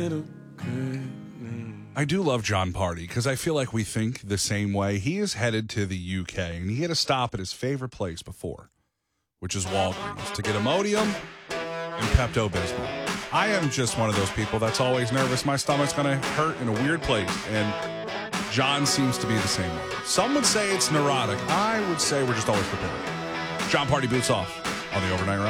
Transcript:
I do love John Party because I feel like we think the same way. He is headed to the UK, and he had a stop at his favorite place before, which is Walgreens, to get Imodium and Pepto-Bismol. I am just one of those people that's always nervous. My stomach's going to hurt in a weird place, and John seems to be the same way. Some would say it's neurotic. I would say we're just always prepared. John Party boots off on the Overnight Run.